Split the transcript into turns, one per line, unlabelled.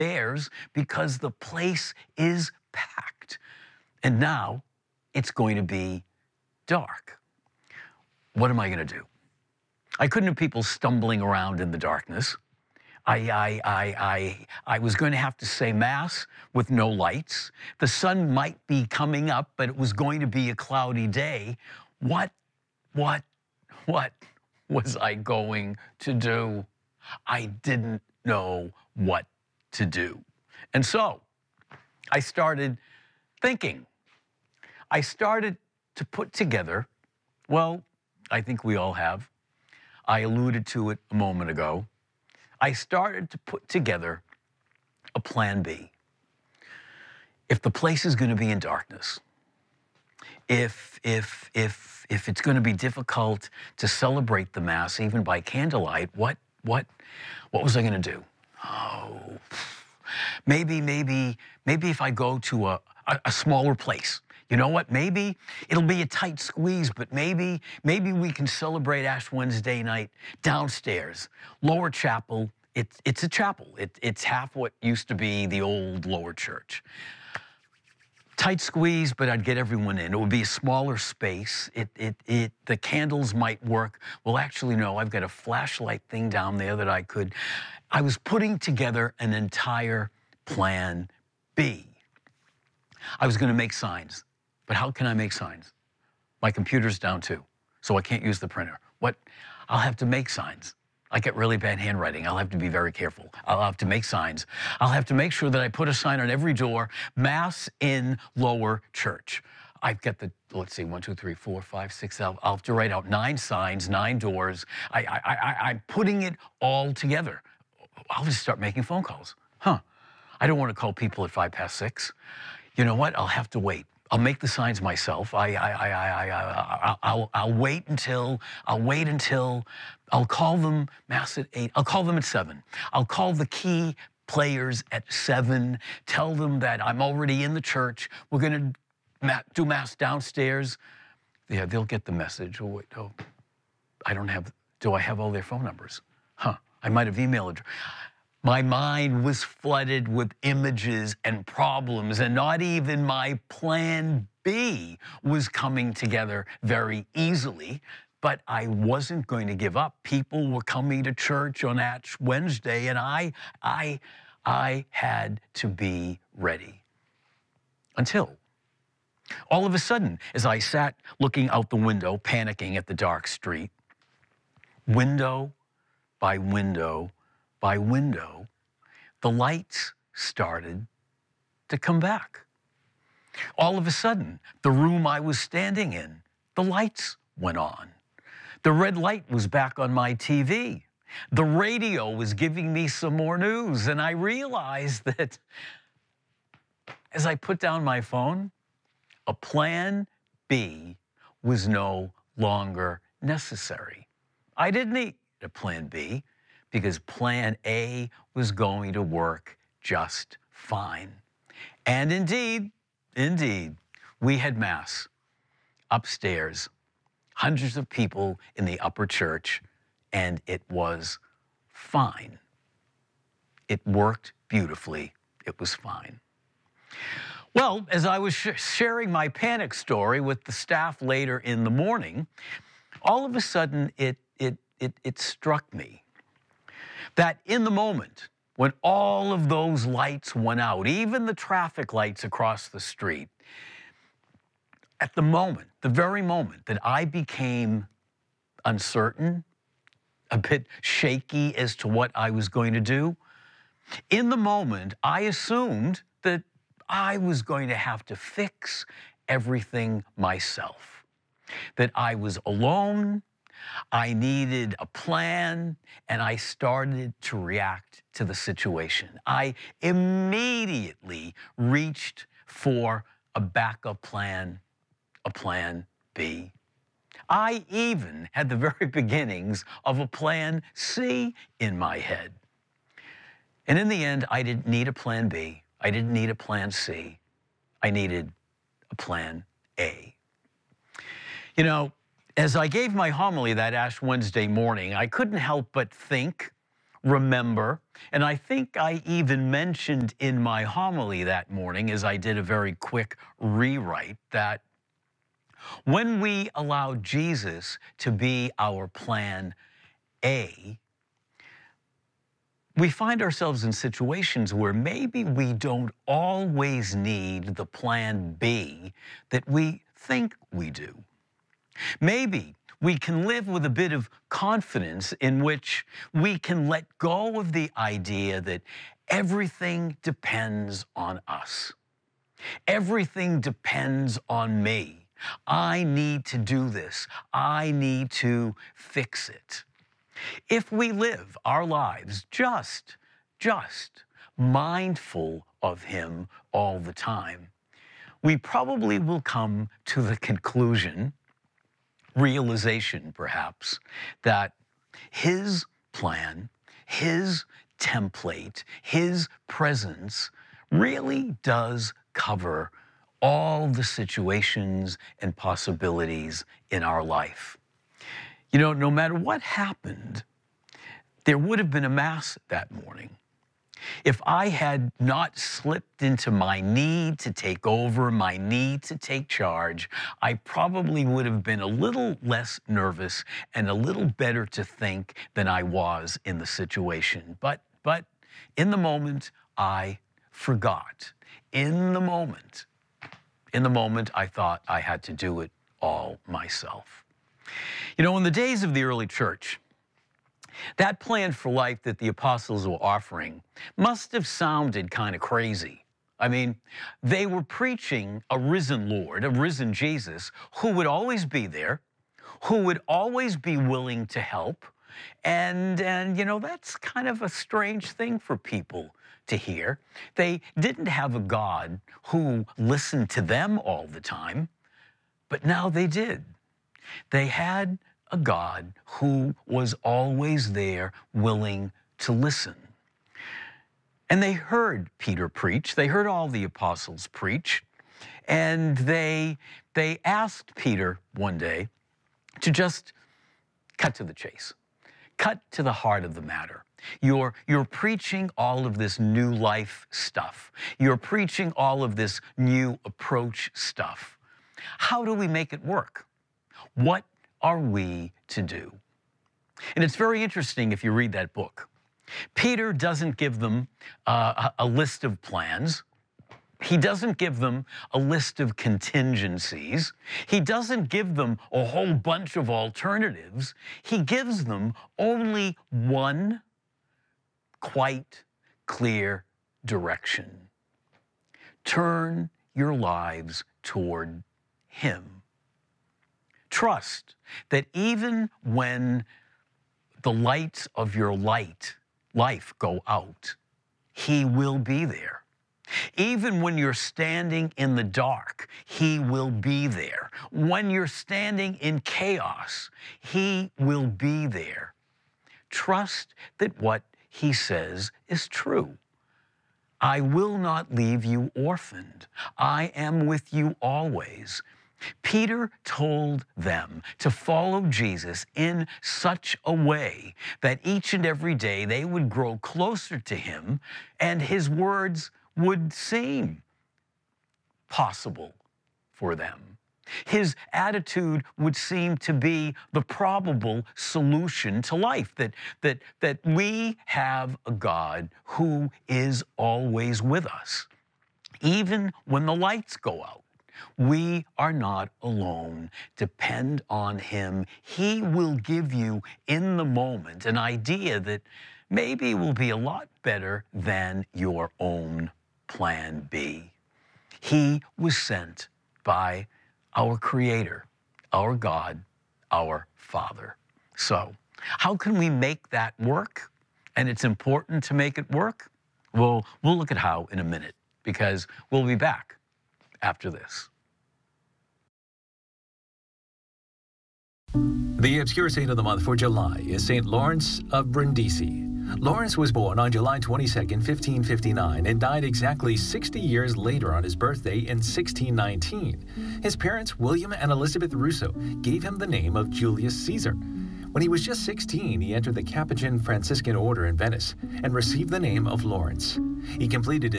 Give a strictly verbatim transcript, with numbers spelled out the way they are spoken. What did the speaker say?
upstairs because the place is packed. And now it's going to be dark. What am I going to do? I couldn't have people stumbling around in the darkness. I, I, I, I, I was going to have to say Mass with no lights. The sun might be coming up, but it was going to be a cloudy day. What, what, what was I going to do? I didn't know what to do. And so I started thinking. I started to put together, well, I think we all have. I alluded to it a moment ago. I started to put together a plan B. If the place is going to be in darkness, if, if, if, if it's going to be difficult to celebrate the Mass even by candlelight, what, what, what was I going to do? Oh, maybe, maybe, maybe if I go to a, a, a smaller place. You know what? Maybe it'll be a tight squeeze, but maybe, maybe we can celebrate Ash Wednesday night downstairs. Lower Chapel, it's, it's a chapel. It, it's half what used to be the old lower church. Tight squeeze, but I'd get everyone in. It would be a smaller space. It, it, it, the candles might work. Well, actually, no, I've got a flashlight thing down there that I could. I was putting together an entire plan B. I was going to make signs. But how can I make signs? My computer's down too, so I can't use the printer. What? I'll have to make signs. I get really bad handwriting. I'll have to be very careful. I'll have to make signs. I'll have to make sure that I put a sign on every door, Mass in lower church. I've got the, let's see, one, two, three, four, five, six, I'll, I'll have to write out nine signs, nine doors. I, I, I, I'm putting it all together. I'll just start making phone calls. Huh, I don't want to call people at five past six. You know what? I'll have to wait. I'll make the signs myself. I, I, I, I, I, I'll, I'll wait until, I'll wait until, I'll call them Mass at eight. I'll call them at seven. I'll call the key players at seven, tell them that I'm already in the church. We're going to do Mass downstairs. Yeah, they'll get the message. Oh, wait, oh, I don't have, do I have all their phone numbers? Huh, I might have emailed it. My mind was flooded with images and problems, and not even my plan B was coming together very easily. But I wasn't going to give up. People were coming to church on Ash Wednesday, and I, I, I had to be ready. Until all of a sudden, as I sat looking out the window, panicking at the dark street, window by window by window, the lights started to come back. All of a sudden, the room I was standing in, the lights went on. The red light was back on my T V. The radio was giving me some more news, and I realized that as I put down my phone, a plan B was no longer necessary. I didn't need a plan B, because plan A was going to work just fine. And indeed, indeed, we had Mass upstairs, hundreds of people in the upper church, and it was fine. It worked beautifully. It was fine. Well, as I was sh- sharing my panic story with the staff later in the morning, all of a sudden it, it, it, it struck me that in the moment, when all of those lights went out, even the traffic lights across the street, at the moment, the very moment that I became uncertain, a bit shaky as to what I was going to do, in the moment, I assumed that I was going to have to fix everything myself, that I was alone, I needed a plan, and I started to react to the situation. I immediately reached for a backup plan, a plan B. I even had the very beginnings of a plan C in my head. And in the end, I didn't need a plan B. I didn't need a plan C. I needed a plan A. You know, as I gave my homily that Ash Wednesday morning, I couldn't help but think, remember, and I think I even mentioned in my homily that morning as I did a very quick rewrite that when we allow Jesus to be our plan A, we find ourselves in situations where maybe we don't always need the plan B that we think we do. Maybe we can live with a bit of confidence in which we can let go of the idea that everything depends on us. Everything depends on me. I need to do this. I need to fix it. If we live our lives just, just mindful of Him all the time, we probably will come to the conclusion, realization perhaps, that His plan, His template, His presence really does cover all the situations and possibilities in our life. You know, no matter what happened, there would have been a Mass that morning. If I had not slipped into my need to take over, my need to take charge, I probably would have been a little less nervous and a little better to think than I was in the situation. But, but in the moment, I forgot. In the moment, in the moment, I thought I had to do it all myself. You know, in the days of the early church, that plan for life that the apostles were offering must have sounded kind of crazy. I mean, they were preaching a risen Lord, a risen Jesus, who would always be there, who would always be willing to help. And, and you know, that's kind of a strange thing for people to hear. They didn't have a God who listened to them all the time, but now they did. They had a God who was always there, willing to listen. And they heard Peter preach. They heard all the apostles preach. And they, they asked Peter one day to just cut to the chase, cut to the heart of the matter. You're, you're preaching all of this new life stuff. You're preaching all of this new approach stuff. How do we make it work? What are we to do? And it's very interesting if you read that book. Peter doesn't give them uh, a list of plans. He doesn't give them a list of contingencies. He doesn't give them a whole bunch of alternatives. He gives them only one quite clear direction. Turn your lives toward Him. Trust that even when the lights of your light life go out, He will be there. Even when you're standing in the dark, He will be there. When you're standing in chaos, He will be there. Trust that what He says is true. I will not leave you orphaned. I am with you always. Peter told them to follow Jesus in such a way that each and every day they would grow closer to Him and His words would seem possible for them. His attitude would seem to be the probable solution to life, that, that, that we have a God who is always with us, even when the lights go out. We are not alone. Depend on Him. He will give you in the moment an idea that maybe will be a lot better than your own plan B. He was sent by our Creator, our God, our Father. So, how can we make that work? And it's important to make it work? Well, we'll look at how in a minute, because we'll be back after this.
The obscure saint of the month for July is Saint Lawrence of Brindisi. Lawrence was born on July twenty-second, fifteen fifty-nine, and died exactly sixty years later on his birthday in sixteen nineteen. His parents, William and Elizabeth Russo, gave him the name of Julius Caesar. When he was just sixteen, he entered the Capuchin Franciscan order in Venice and received the name of Lawrence. He completed his